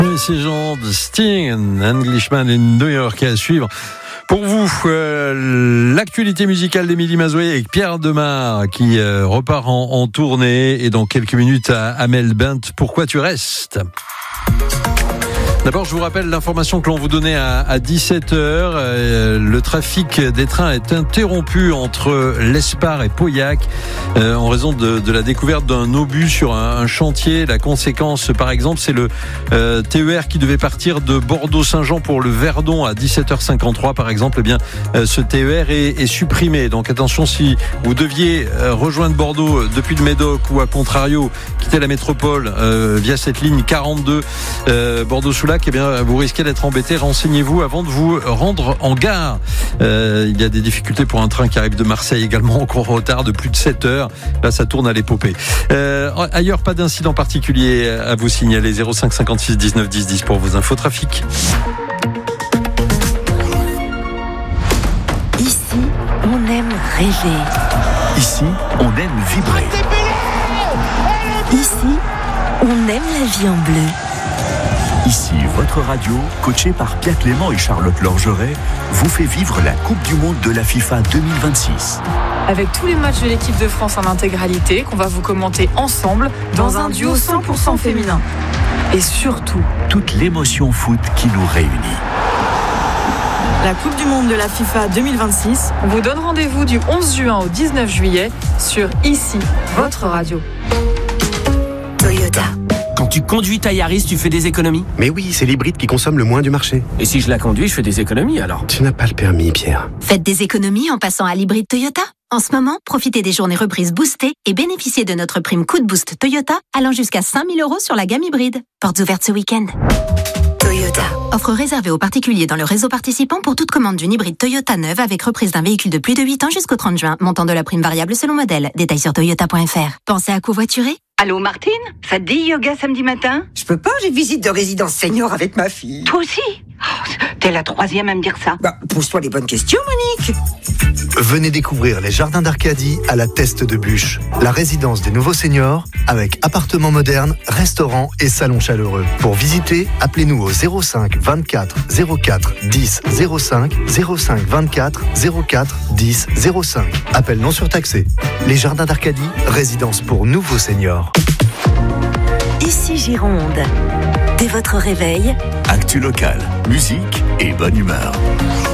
Et ces gens de Sting, Englishman in New York à suivre. Pour vous, l'actualité musicale d'Émilie Mazoyer avec Pierre Demar qui repart en tournée et dans quelques minutes à Amel Bent. Pourquoi tu restes ? D'abord, je vous rappelle l'information que l'on vous donnait à 17h. Le trafic des trains est interrompu entre l'Espar et Pauillac en raison de la découverte d'un obus sur un chantier. La conséquence, par exemple, c'est le TER qui devait partir de Bordeaux-Saint-Jean pour le Verdon à 17h53, par exemple. Eh bien, ce TER est supprimé. Donc attention, si vous deviez rejoindre Bordeaux depuis le Médoc ou à contrario quitter la métropole via cette ligne 42 Bordeaux-Soulac, eh bien, vous risquez d'être embêté. Renseignez-vous avant de vous rendre en gare. Il y a des difficultés pour un train qui arrive de Marseille également, encore en retard de plus de 7 heures. Là, ça tourne à l'épopée. Ailleurs, pas d'incident particulier à vous signaler. 05 56 19 10 10 pour vos infos trafic. Ici, on aime rêver. Ici, on aime vibrer. Ici, on aime la vie en bleu. Ici, votre radio, coachée par Pierre Clément et Charlotte Lorgeret, vous fait vivre la Coupe du Monde de la FIFA 2026. Avec tous les matchs de l'équipe de France en intégralité, qu'on va vous commenter ensemble dans un duo 100% féminin. Et surtout, toute l'émotion foot qui nous réunit. La Coupe du Monde de la FIFA 2026, on vous donne rendez-vous du 11 juin au 19 juillet sur Ici, votre radio. Toyota. Quand tu conduis ta Yaris, tu fais des économies ? Mais oui, c'est l'hybride qui consomme le moins du marché. Et si je la conduis, je fais des économies alors ? Tu n'as pas le permis, Pierre. Faites des économies en passant à l'hybride Toyota. En ce moment, profitez des journées reprises boostées et bénéficiez de notre prime Coup de Boost Toyota allant jusqu'à 5 000 € sur la gamme hybride. Portes ouvertes ce week-end. Toyota. Offre réservée aux particuliers dans le réseau participant pour toute commande d'une hybride Toyota neuve avec reprise d'un véhicule de plus de 8 ans jusqu'au 30 juin. Montant de la prime variable selon modèle. Détails sur toyota.fr. Pensez à covoiturer ? Allô Martine, ça te dit yoga samedi matin ? Je peux pas, j'ai visite de résidence senior avec ma fille. Toi aussi ? T'es la troisième à me dire ça. Pose-toi les bonnes questions, Monique. Venez découvrir les jardins d'Arcadie à la Teste de Bûche, la résidence des nouveaux seniors avec appartements modernes, restaurants et salons chaleureux. Pour visiter, appelez-nous au 05 24 04 10 05 05 24 04 10 05. Appel non surtaxé. Les jardins d'Arcadie, résidence pour nouveaux seniors. Ici Gironde. Dès votre réveil, Actu local, musique et bonne humeur.